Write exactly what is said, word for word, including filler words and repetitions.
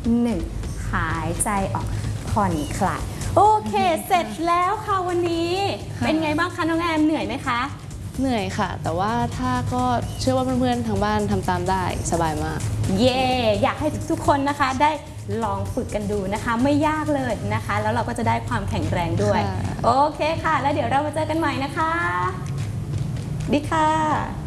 หนึ่งหายใจออกผ่อนคลายโอเคเสร็จแล้วค่ะวันนี้เป็นไงบ้างคะน้องแอมเหนื่อยไหมคะเหนื่อยค่ะแต่ว่าถ้าก็เชื่อว่าเพื่อนๆทางบ้านทำตามได้สบายมากเย่อยากให้ทุกๆคนนะคะได้ลองฝึกกันดูนะคะไม่ยากเลยนะคะแล้วเราก็จะได้ความแข็งแรงด้วยโอเคค่ะแล้วเดี๋ยวเรามาเจอกันใหม่นะคะดีค่ะ